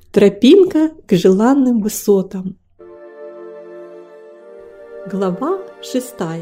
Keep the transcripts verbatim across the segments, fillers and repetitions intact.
Тропинка к желанным высотам. Глава шестая.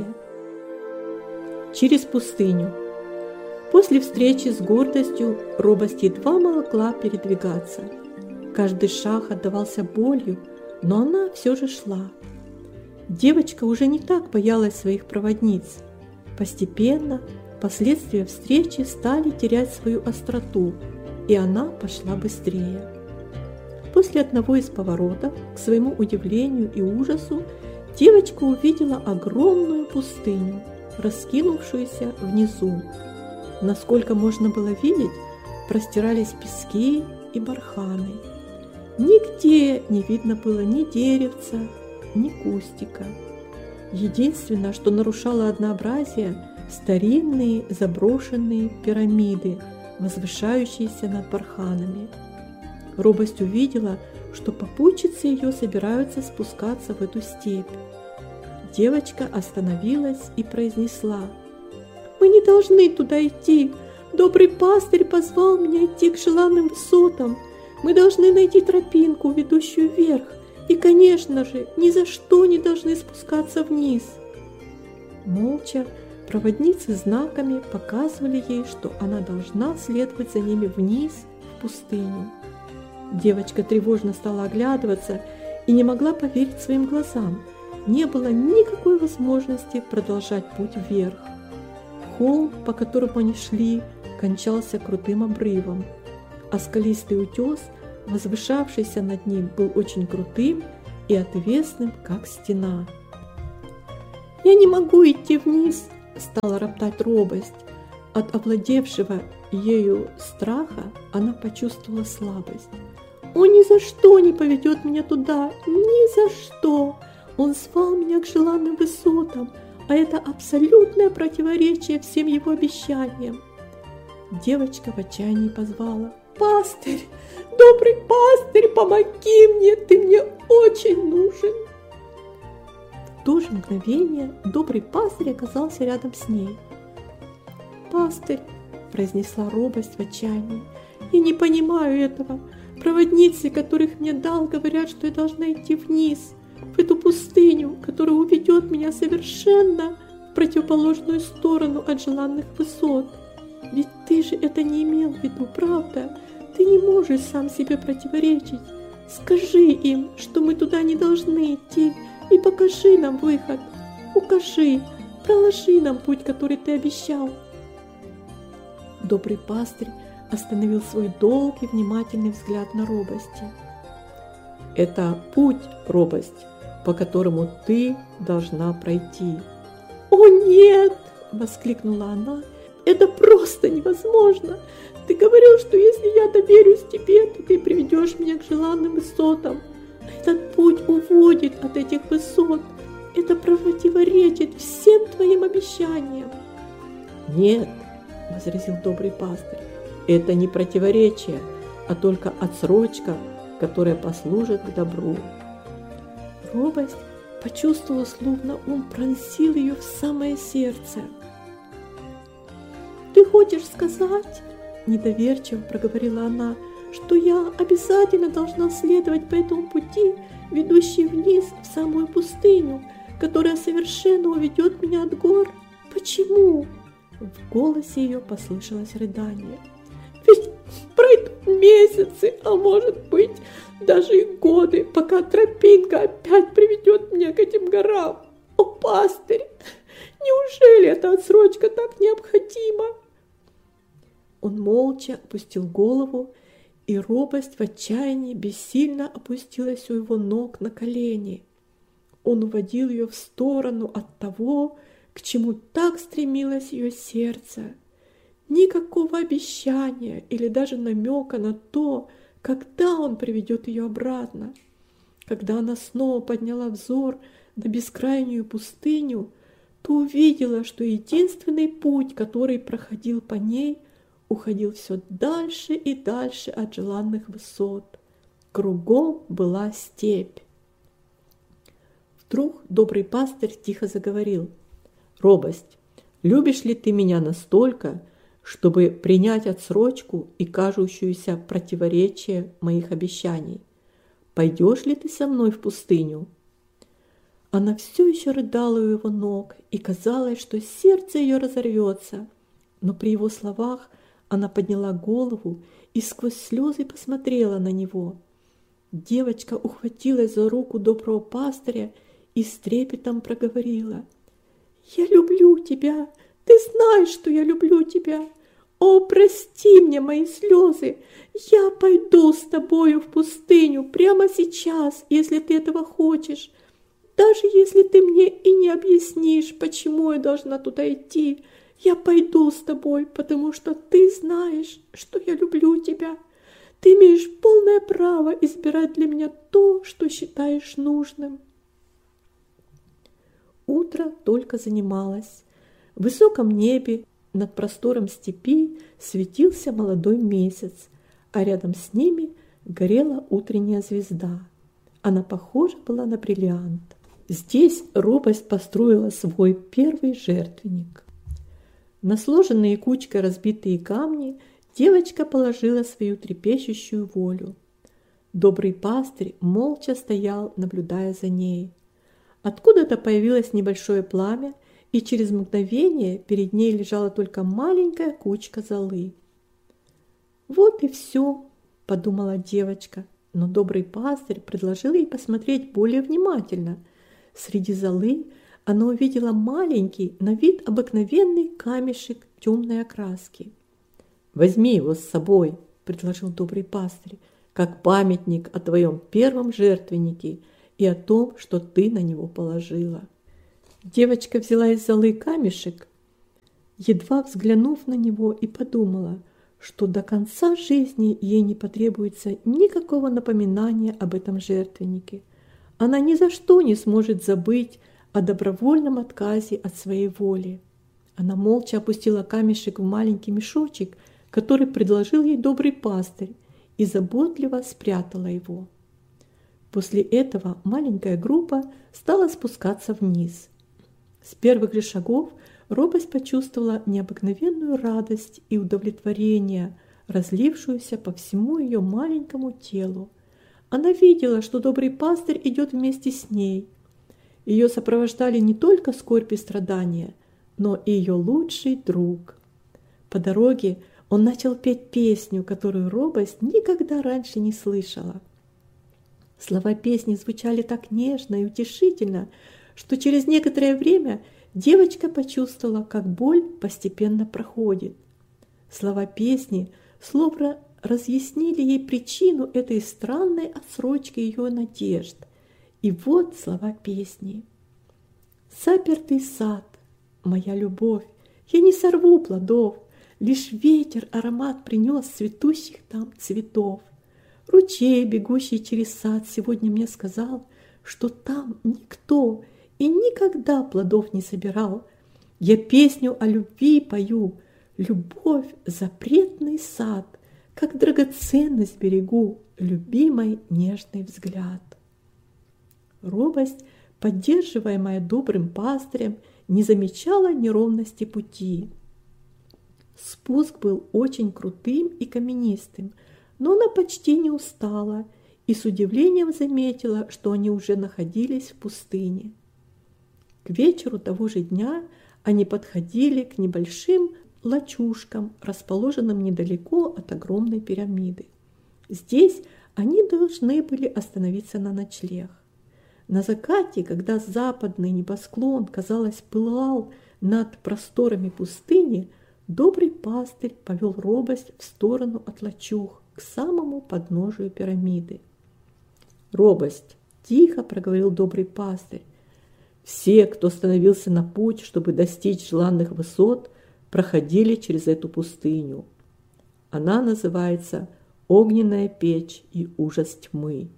Через пустыню. После встречи с гордостью робость едва могла передвигаться. Каждый шаг отдавался болью, но она все же шла. Девочка уже не так боялась своих проводниц. Постепенно последствия встречи стали терять свою остроту, и она пошла быстрее. После одного из поворотов, к своему удивлению и ужасу, девочка увидела огромную пустыню, раскинувшуюся внизу. Насколько можно было видеть, простирались пески и барханы. Нигде не видно было ни деревца, ни кустика. Единственное, что нарушало однообразие, старинные заброшенные пирамиды, возвышающиеся над барханами. Робость увидела, что попутчицы ее собираются спускаться в эту степь. Девочка остановилась и произнесла: «Мы не должны туда идти. Добрый пастырь позвал меня идти к желанным высотам. Мы должны найти тропинку, ведущую вверх, и, конечно же, ни за что не должны спускаться вниз». Молча проводницы знаками показывали ей, что она должна следовать за ними вниз в пустыню. Девочка тревожно стала оглядываться и не могла поверить своим глазам. Не было никакой возможности продолжать путь вверх. Холм, по которому они шли, кончался крутым обрывом, а скалистый утес, возвышавшийся над ним, был очень крутым и отвесным, как стена. «Я не могу идти вниз», — стала роптать робость. От овладевшего ею страха она почувствовала слабость. «Он ни за что не поведет меня туда, ни за что! Он звал меня к желанным высотам, а это абсолютное противоречие всем его обещаниям». Девочка в отчаянии позвала: «Пастырь, добрый пастырь, помоги мне, ты мне очень нужен!» В то же мгновение добрый пастырь оказался рядом с ней. «Пастырь», — произнесла робость в отчаянии, — «я не понимаю этого. Проводницы, которых мне дал, говорят, что я должна идти вниз, в эту пустыню, которая уведет меня совершенно в противоположную сторону от желанных высот. Ведь ты же это не имел в виду, правда? Ты не можешь сам себе противоречить. Скажи им, что мы туда не должны идти, и покажи нам выход. Укажи, проложи нам путь, который ты обещал». Добрый пастырь остановил свой долгий внимательный взгляд на робости. «Это путь, робость, по которому ты должна пройти». «О нет!» – воскликнула она. «Это просто невозможно! Ты говорил, что если я доверюсь тебе, то ты приведешь меня к желанным высотам. Этот путь уводит от этих высот. Это противоречит всем твоим обещаниям». «Нет!» – возразил добрый пастырь. «Это не противоречие, а только отсрочка, которая послужит к добру». Робость почувствовала, словно он пронзил ее в самое сердце. «Ты хочешь сказать, — недоверчиво проговорила она, — что я обязательно должна следовать по этому пути, ведущей вниз в самую пустыню, которая совершенно уведет меня от гор? Почему?» В голосе ее послышалось рыдание. «Ведь пройдут месяцы, а может быть даже и годы, пока тропинка опять приведет меня к этим горам. О, пастырь, неужели эта отсрочка так необходима?» Он молча опустил голову, и робость в отчаянии бессильно опустилась у его ног на колени. Он уводил ее в сторону от того, к чему так стремилось ее сердце. Никакого обещания или даже намека на то, когда он приведет ее обратно. Когда она снова подняла взор на бескрайнюю пустыню, то увидела, что единственный путь, который проходил по ней, уходил все дальше и дальше от желанных высот. Кругом была степь. Вдруг добрый пастырь тихо заговорил: «Робость, любишь ли ты меня настолько, чтобы принять отсрочку и кажущееся противоречие моих обещаний. Пойдешь ли ты со мной в пустыню?» Она все еще рыдала у его ног, и казалось, что сердце ее разорвется. Но при его словах она подняла голову и сквозь слезы посмотрела на него. Девочка ухватилась за руку доброго пастыря и с трепетом проговорила: «Я люблю тебя, ты знаешь, что я люблю тебя. О, прости мне мои слезы, я пойду с тобою в пустыню прямо сейчас, если ты этого хочешь. Даже если ты мне и не объяснишь, почему я должна туда идти, я пойду с тобой, потому что ты знаешь, что я люблю тебя. Ты имеешь полное право избирать для меня то, что считаешь нужным». Утро только занималось. В высоком небе над простором степи светился молодой месяц, а рядом с ними горела утренняя звезда. Она похожа была на бриллиант. Здесь робость построила свой первый жертвенник. На сложенные кучкой разбитые камни девочка положила свою трепещущую волю. Добрый пастырь молча стоял, наблюдая за ней. Откуда-то появилось небольшое пламя, и через мгновение перед ней лежала только маленькая кучка золы. «Вот и все», – подумала девочка, но добрый пастырь предложил ей посмотреть более внимательно. Среди золы она увидела маленький, на вид обыкновенный камешек темной окраски. «Возьми его с собой», – предложил добрый пастырь, «как памятник о твоем первом жертвеннике и о том, что ты на него положила». Девочка взяла из золы камешек, едва взглянув на него, и подумала, что до конца жизни ей не потребуется никакого напоминания об этом жертвеннике. Она ни за что не сможет забыть о добровольном отказе от своей воли. Она молча опустила камешек в маленький мешочек, который предложил ей добрый пастырь, и заботливо спрятала его. После этого маленькая группа стала спускаться вниз. С первых же шагов робость почувствовала необыкновенную радость и удовлетворение, разлившуюся по всему ее маленькому телу. Она видела, что добрый пастырь идет вместе с ней. Ее сопровождали не только скорбь и страдания, но и ее лучший друг. По дороге он начал петь песню, которую робость никогда раньше не слышала. Слова песни звучали так нежно и утешительно, что через некоторое время девочка почувствовала, как боль постепенно проходит. Слова песни словно разъяснили ей причину этой странной отсрочки ее надежд. И вот слова песни. «Запертый сад, моя любовь, я не сорву плодов, лишь ветер аромат принес цветущих там цветов. Ручей, бегущий через сад, сегодня мне сказал, что там никто и никогда плодов не собирал. Я песню о любви пою, любовь — запретный сад, как драгоценность берегу, любимой нежный взгляд». Робость, поддерживаемая добрым пастырем, не замечала неровности пути. Спуск был очень крутым и каменистым, но она почти не устала и с удивлением заметила, что они уже находились в пустыне. К вечеру того же дня они подходили к небольшим лачушкам, расположенным недалеко от огромной пирамиды. Здесь они должны были остановиться на ночлег. На закате, когда западный небосклон, казалось, пылал над просторами пустыни, добрый пастырь повел робость в сторону от лачуг, к самому подножию пирамиды. «Робость!» – тихо проговорил добрый пастырь. «Все, кто становился на путь, чтобы достичь желанных высот, проходили через эту пустыню. Она называется «Огненная печь и ужас тьмы».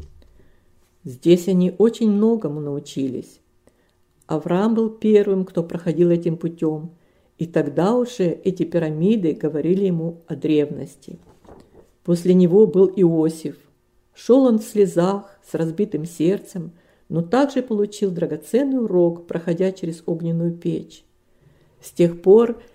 Здесь они очень многому научились. Авраам был первым, кто проходил этим путем, и тогда уже эти пирамиды говорили ему о древности. После него был Иосиф. Шел он в слезах, с разбитым сердцем, но также получил драгоценный урок, проходя через огненную печь. С тех пор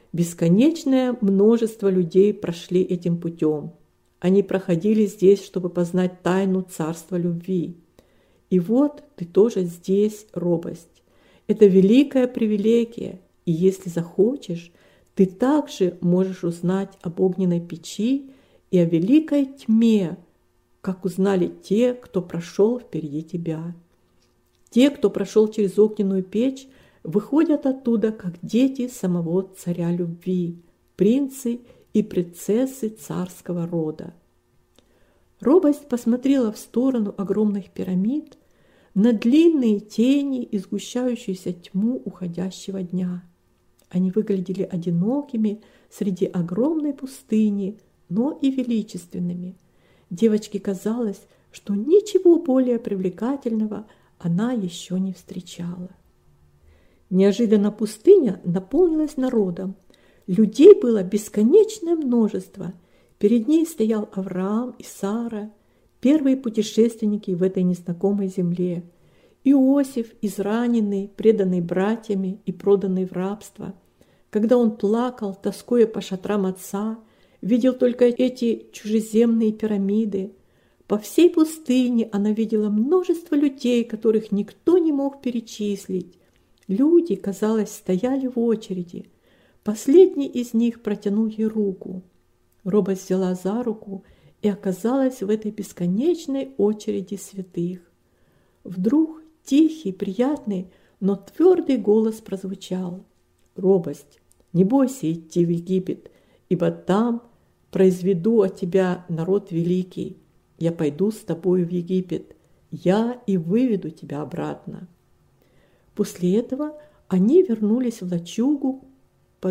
Бесконечное множество людей прошли этим путем. Они проходили здесь, чтобы познать тайну царства любви. И вот ты тоже здесь, робость. Это великая привилегия, и если захочешь, ты также можешь узнать об огненной печи и о великой тьме, как узнали те, кто прошел впереди тебя. Те, кто прошел через огненную печь, выходят оттуда, как дети самого царя любви, принцы и принцессы царского рода. Робость посмотрела в сторону огромных пирамид, на длинные тени и сгущающуюся тьму уходящего дня. Они выглядели одинокими среди огромной пустыни, но и величественными. Девочке казалось, что ничего более привлекательного она еще не встречала. Неожиданно пустыня наполнилась народом. Людей было бесконечное множество. Перед ней стоял Авраам и Сара, первые путешественники в этой незнакомой земле. Иосиф, израненный, преданный братьями и проданный в рабство. Когда он плакал, тоскуя по шатрам отца, видел только эти чужеземные пирамиды. По всей пустыне она видела множество людей, которых никто не мог перечислить. Люди, казалось, стояли в очереди. Последний из них протянул ей руку. Робость взяла за руку и оказалась в этой бесконечной очереди святых. Вдруг тихий, приятный, но твердый голос прозвучал. «Робость, не бойся идти в Египет, ибо там произведу от тебя народ великий. Я пойду с тобою в Египет, я и выведу тебя обратно». После этого они вернулись в лачугу,